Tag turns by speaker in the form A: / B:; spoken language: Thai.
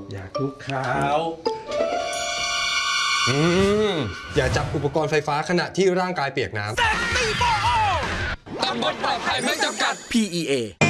A: อยากลุกขาว
B: อย่าจับอุปกรณ์ไฟฟ้าขณะที่ร่างกายเปียกน้ำตำบลปลอดภัยไม่จำกัด
C: PEA